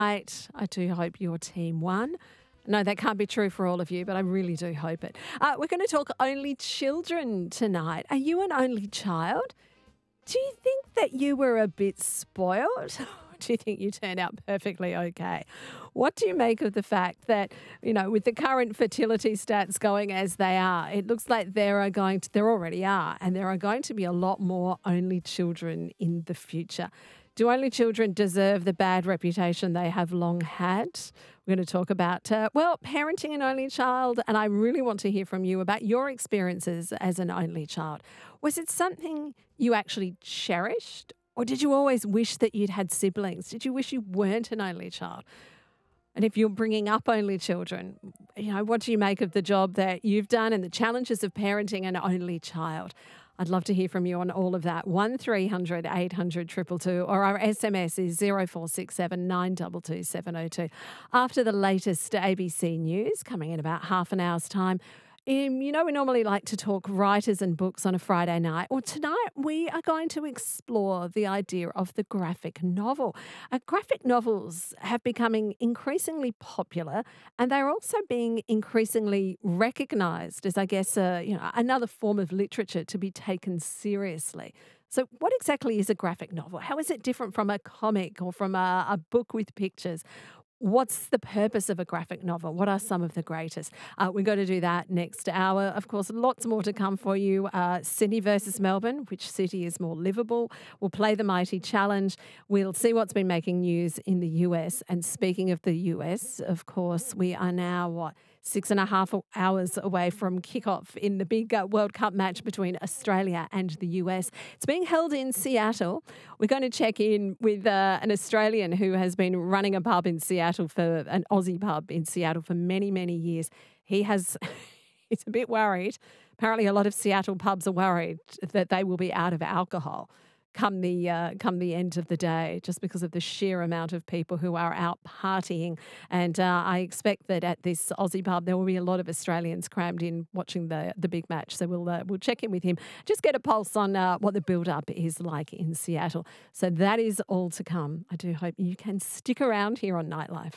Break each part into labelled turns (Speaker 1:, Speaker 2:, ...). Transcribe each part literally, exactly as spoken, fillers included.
Speaker 1: Eight. I do hope your team won. No, that can't be true for all of you, but I really do hope it. Uh, we're going to talk only children tonight. Are you an only child? Do you think that you were a bit spoiled? Do you think you turned out perfectly okay? What do you make of the fact that, you know, with the current fertility stats going as they are, it looks like there are going to, there already are, and there are going to be a lot more only children in the future. Do only children deserve the bad reputation they have long had? We're going to talk about, uh, well, parenting an only child, and I really want to hear from you about your experiences as an only child. Was it something you actually cherished, or did you always wish that you'd had siblings? Did you wish you weren't an only child? And if you're bringing up only children, you know, what do you make of the job that you've done and the challenges of parenting an only child? I'd love to hear from you on all of that. one three hundred eight hundred two two two, or our S M S is zero four six seven nine two two seven zero two. After the latest A B C News, coming in about half an hour's time, um, you know, we normally like to talk writers and books on a Friday night. Well, tonight we are going to explore the idea of the graphic novel. Uh, graphic novels have becoming increasingly popular, and they're also being increasingly recognised as, I guess, uh, you know, another form of literature to be taken seriously. So, what exactly is a graphic novel? How is it different from a comic or from a, a book with pictures? What's the purpose of a graphic novel? What are some of the greatest? Uh, we're going to do that next hour. Of course, lots more to come for you. Uh, Sydney versus Melbourne. Which city is more livable? We'll play the Mighty Challenge. We'll see what's been making news in the U S. And speaking of the U S, of course, we are now, what, six and a half hours away from kickoff in the big uh, World Cup match between Australia and the U S. It's being held in Seattle. We're going to check in with uh, an Australian who has been running a pub in Seattle for an Aussie pub in Seattle for many, many years. He has, he's a bit worried. Apparently, a lot of Seattle pubs are worried that they will be out of alcohol come the uh, come the end of the day, just because of the sheer amount of people who are out partying. And uh, I expect that at this Aussie pub there will be a lot of Australians crammed in watching the the big match. So we'll uh, we'll check in with him, just get a pulse on uh, what the build up is like in Seattle. So that is all to come. I do hope you can stick around here on Nightlife.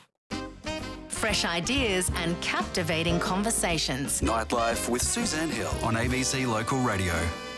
Speaker 2: Fresh ideas and captivating conversations.
Speaker 3: Nightlife with Suzanne Hill on A B C Local Radio.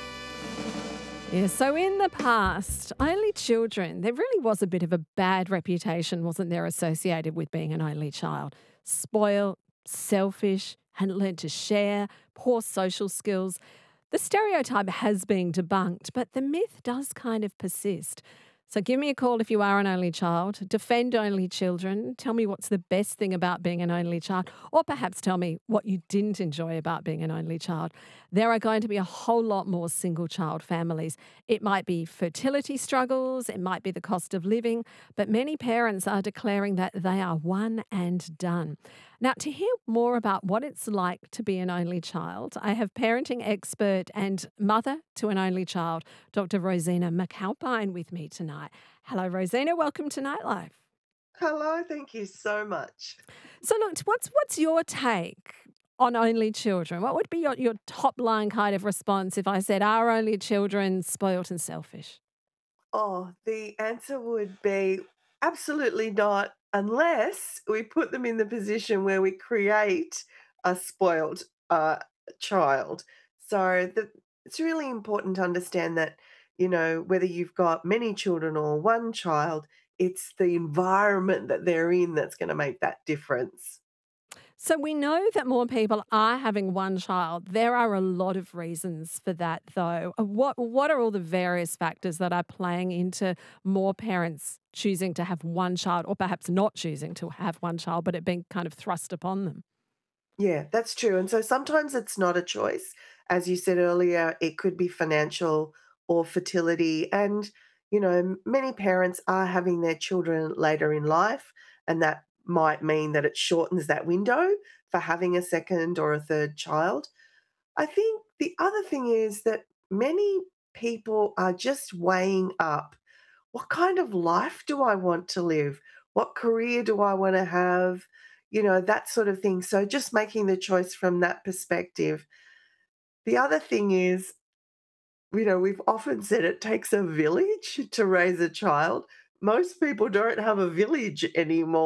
Speaker 1: Yeah, so in the past, only children, there really was a bit of a bad reputation, wasn't there, associated with being an only child. Spoiled, selfish, hadn't learned to share, poor social skills. The stereotype has been debunked, but the myth does kind of persist. So give me a call if you are an only child. Defend only children. Tell me what's the best thing about being an only child, or perhaps tell me what you didn't enjoy about being an only child. There are going to be a whole lot more single child families. It might be fertility struggles, it might be the cost of living, but many parents are declaring that they are one and done. Now, to hear more about what it's like to be an only child, I have parenting expert and mother to an only child, Doctor Rosina McAlpine, with me tonight. Hello, Rosina. Welcome to Nightlife.
Speaker 4: Hello, thank you so much.
Speaker 1: So, look, what's what's your take on only children? What would be your, your top line kind of response if I said, are only children spoilt and selfish?
Speaker 4: Oh, the answer would be absolutely not, unless we put them in the position where we create a spoiled uh, child. So the, it's really important to understand that, you know, whether you've got many children or one child, it's the environment that they're in that's going to make that difference.
Speaker 1: So we know that more people are having one child. There are a lot of reasons for that, though. Uh, What what are all the various factors that are playing into more parents choosing to have one child, or perhaps not choosing to have one child, but it being kind of thrust upon them?
Speaker 4: Yeah, that's true. And so sometimes it's not a choice. As you said earlier, it could be financial or fertility. And, you know, m- many parents are having their children later in life, and that might mean that it shortens that window for having a second or a third child. I think the other thing is that many people are just weighing up, what kind of life do I want to live? What career do I want to have? You know, that sort of thing. So just making the choice from that perspective. The other thing is, you know, we've often said it takes a village to raise a child. most people don't have a village anymore.